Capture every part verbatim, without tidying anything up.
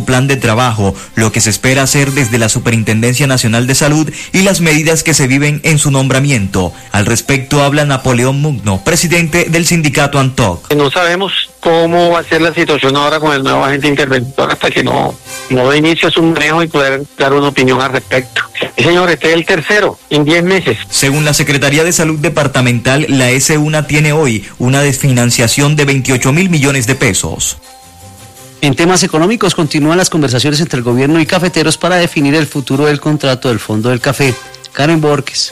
plan de trabajo, lo que se espera hacer desde la Superintendencia Nacional de Salud y las medidas que se viven en su nombramiento. Al respecto habla Napoleón Mugno, presidente del sindicato ANTOC. No sabemos cómo va a ser la situación ahora con el nuevo agente interventor hasta que no, no dé inicio a su manejo y poder dar una opinión al respecto. Sí, señor, este es el tercero en diez meses. Según la Secretaría de Salud Departamental, la S U N A tiene hoy una desfinanciación de veintiocho mil millones de pesos. En temas económicos continúan las conversaciones entre el gobierno y cafeteros para definir el futuro del contrato del Fondo del Café. Karen Borges.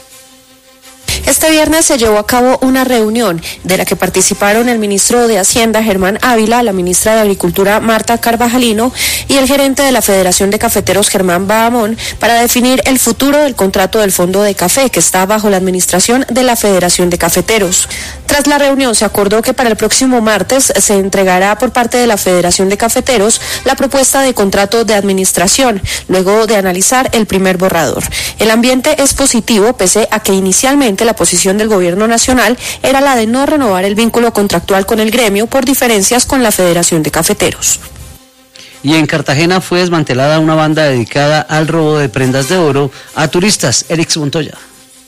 Este viernes se llevó a cabo una reunión de la que participaron el ministro de Hacienda, Germán Ávila, la ministra de Agricultura, Marta Carvajalino, y el gerente de la Federación de Cafeteros, Germán Bahamón, para definir el futuro del contrato del Fondo de Café, que está bajo la administración de la Federación de Cafeteros. Tras la reunión se acordó que para el próximo martes se entregará por parte de la Federación de Cafeteros la propuesta de contrato de administración, luego de analizar el primer borrador. El ambiente es positivo, pese a que inicialmente la posición del gobierno nacional era la de no renovar el vínculo contractual con el gremio por diferencias con la Federación de Cafeteros. Y en Cartagena fue desmantelada una banda dedicada al robo de prendas de oro a turistas. Erix Montoya.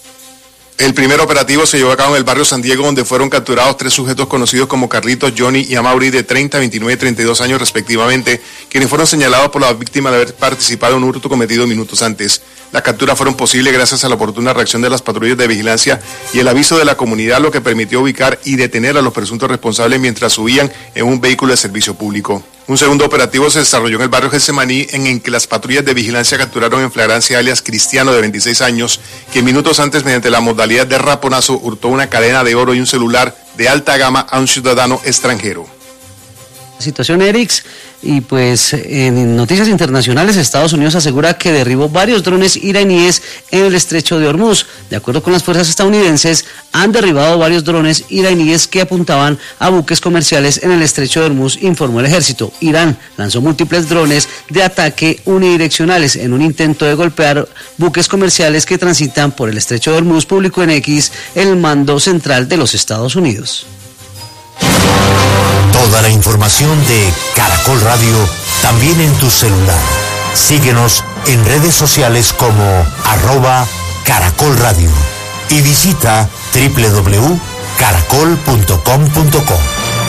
El primer operativo se llevó a cabo en el barrio San Diego, donde fueron capturados tres sujetos conocidos como Carlitos, Johnny y Amaury, de treinta, veintinueve y treinta y dos años respectivamente, quienes fueron señalados por la víctima de haber participado en un hurto cometido minutos antes. Las capturas fueron posibles gracias a la oportuna reacción de las patrullas de vigilancia y el aviso de la comunidad, lo que permitió ubicar y detener a los presuntos responsables mientras subían en un vehículo de servicio público. Un segundo operativo se desarrolló en el barrio Getsemaní, en el que las patrullas de vigilancia capturaron en flagrancia alias Cristiano, de veintiséis años, que minutos antes, mediante la modalidad de raponazo, hurtó una cadena de oro y un celular de alta gama a un ciudadano extranjero. Situación, Erix, y pues en noticias internacionales, Estados Unidos asegura que derribó varios drones iraníes en el estrecho de Hormuz. De acuerdo con las fuerzas estadounidenses, han derribado varios drones iraníes que apuntaban a buques comerciales en el estrecho de Hormuz, informó el ejército. Irán lanzó múltiples drones de ataque unidireccionales en un intento de golpear buques comerciales que transitan por el estrecho de Hormuz, publicó en X el mando central de los Estados Unidos. Toda la información de Caracol Radio también en tu celular. Síguenos en redes sociales como arroba Caracol Radio y visita doble u doble u doble u punto caracol punto com punto co.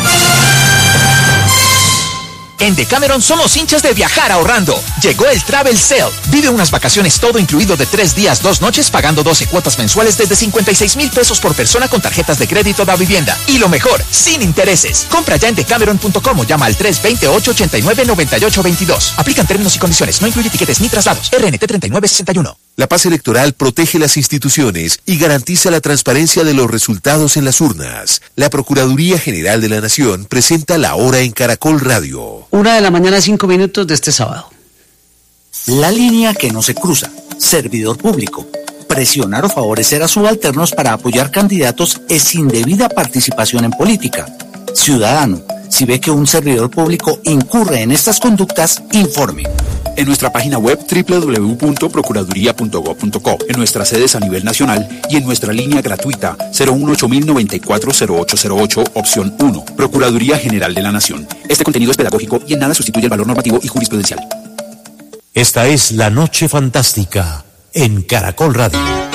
En Decameron somos hinchas de viajar ahorrando. Llegó el Travel Sale. Vive unas vacaciones todo incluido de tres días, dos noches, pagando doce cuotas mensuales desde cincuenta y seis mil pesos por persona con tarjetas de crédito da vivienda. Y lo mejor, sin intereses. Compra ya en decameron punto com o llama al tres dos ocho, ocho nueve, nueve ocho dos dos. Aplican términos y condiciones. No incluye tiquetes ni traslados. R N T treinta y nueve sesenta y uno. La paz electoral protege las instituciones y garantiza la transparencia de los resultados en las urnas. La Procuraduría General de la Nación presenta La Hora en Caracol Radio. Una de la mañana, cinco minutos de este sábado. La línea que no se cruza. Servidor público. Presionar o favorecer a subalternos para apoyar candidatos es sin debida participación en política. Ciudadano, si ve que un servidor público incurre en estas conductas, informe. En nuestra página web doble u doble u doble u punto procuraduría punto gob punto co, en nuestras sedes a nivel nacional y en nuestra línea gratuita cero uno ocho cero nueve cuatro cero ocho cero ocho, opción uno. Procuraduría General de la Nación. Este contenido es pedagógico y en nada sustituye el valor normativo y jurisprudencial. Esta es La Noche Fantástica en Caracol Radio.